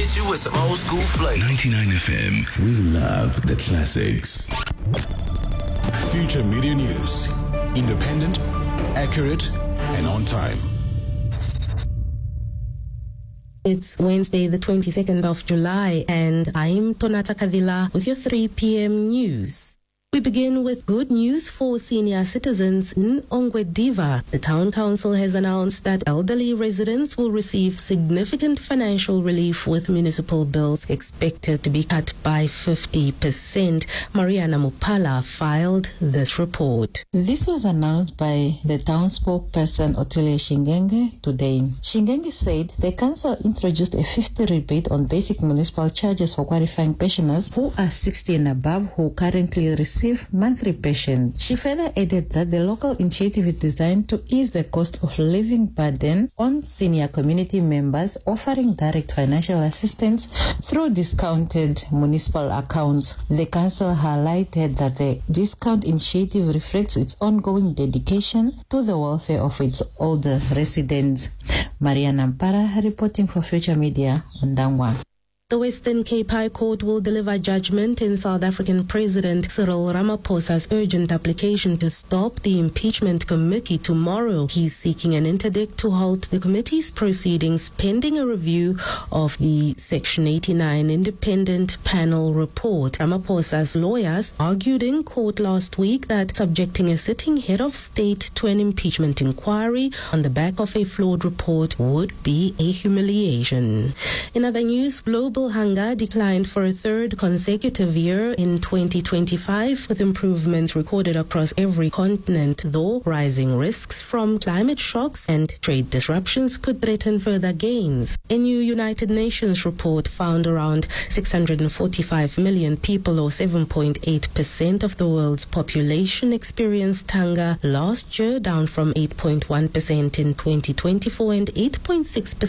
hit you with some old school flavor. 99 FM. We love the classics. Future Media News. Independent, accurate, and on time. It's Wednesday, the 22nd of July, and I'm Tonata Kavila with your 3 p.m. news. We begin with good news for senior citizens in Ongwediva. The town council has announced that elderly residents will receive significant financial relief, with municipal bills expected to be cut by 50%. Mariana Mupala filed this report. This was announced by the town spokesperson Otile Shingenge today. Shingenge said the council introduced a 50 rebate on basic municipal charges for qualifying pensioners who are 60 and above who currently receive monthly pension. She further added that the local initiative is designed to ease the cost of living burden on senior community members, offering direct financial assistance through discounted municipal accounts. The council highlighted that the discount initiative reflects its ongoing dedication to the welfare of its older residents. Mariana Mpara reporting for Future Media on Dangwa. The Western Cape High Court will deliver judgment in South African President Cyril Ramaphosa's urgent application to stop the impeachment committee tomorrow. He's seeking an interdict to halt the committee's proceedings pending a review of the Section 89 independent panel report. Ramaphosa's lawyers argued in court last week that subjecting a sitting head of state to an impeachment inquiry on the back of a flawed report would be a humiliation. In other news, global hunger declined for a third consecutive year in 2025, with improvements recorded across every continent, though rising risks from climate shocks and trade disruptions could threaten further gains. A new United Nations report found around 645 million people, or 7.8% of the world's population, experienced hunger last year, down from 8.1% in 2024 and 8.6%